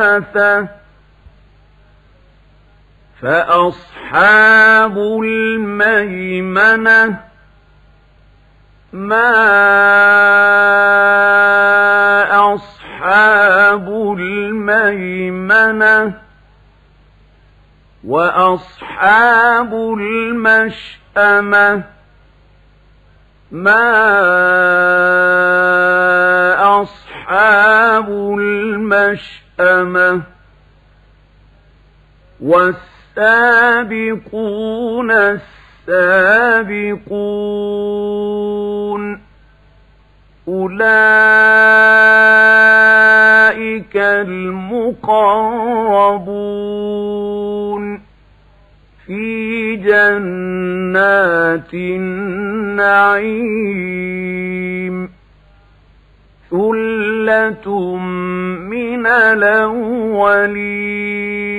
فأصحاب الميمنة ما أصحاب الميمنة وأصحاب المشأمة ما أصحاب المشأمة والسابقون السابقون أولئك المقربون في جنات النعيم ثلة من الأولين